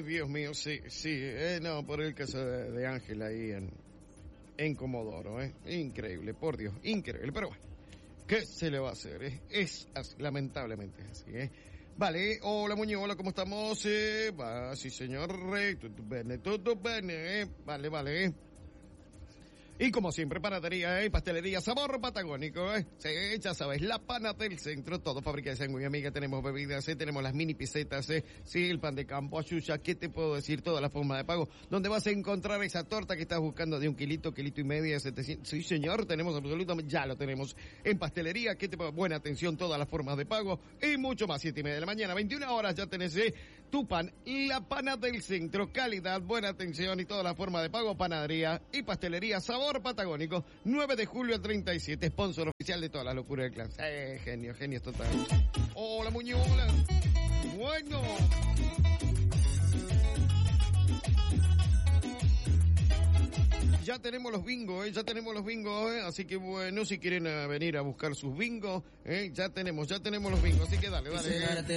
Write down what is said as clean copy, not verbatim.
Dios mío, sí, no, por el caso de Ángela ahí en Comodoro, increíble, por Dios, increíble, pero bueno, ¿qué se le va a hacer? Es así, lamentablemente es así, Vale, hola Muñoz, hola, ¿cómo estamos? Sí señor, todo bene, vale. Y como siempre, panadería y pastelería Sabor Patagónico, Sí, ya sabes, la pana del centro, todo fábrica de sangre, mi amiga, tenemos bebidas, tenemos las mini pisetas, sí, el pan de campo, achucha, ¿qué te puedo decir? Toda la forma de pago, donde vas a encontrar esa torta que estás buscando de 1 kilito y medio, 700, sí señor, tenemos absolutamente, ya lo tenemos en pastelería, ¿qué te puedo? Buena atención, todas las formas de pago y mucho más, 7:30 de la mañana, 21 horas, ya tenés tu pan, la pana del centro, calidad, buena atención y toda la forma de pago, panadería y pastelería Sabor Patagónico, 9 de julio al 37, sponsor oficial de todas las locuras del clan. Genio total. Hola Muñoz, hola. Bueno. Ya tenemos los bingos, así que bueno, si quieren venir a buscar sus bingos, ya tenemos los bingos, así que dale.